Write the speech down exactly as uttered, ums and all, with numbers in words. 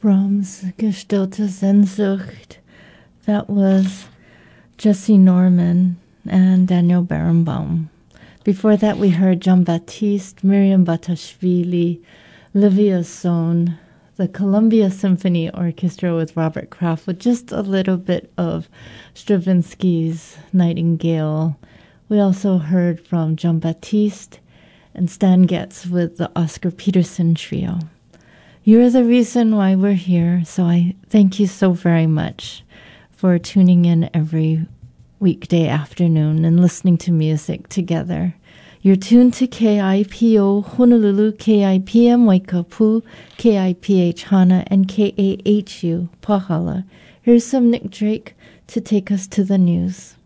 Brahms' Gestellte Sehnsucht. That was Jesse Norman and Daniel Barenbaum. Before that, we heard Jean-Baptiste, Miriam Batashvili, Livia Sohn, the Columbia Symphony Orchestra with Robert Kraft, with just a little bit of Stravinsky's Nightingale. We also heard from Jean-Baptiste and Stan Getz with the Oscar Peterson Trio. You're the reason why we're here, so I thank you so very much for tuning in every weekday afternoon and listening to music together. You're tuned to K I P O Honolulu, K I P M Waikapu, K I P H Hana, and K A H U Pahala. Here's some Nick Drake to take us to the news.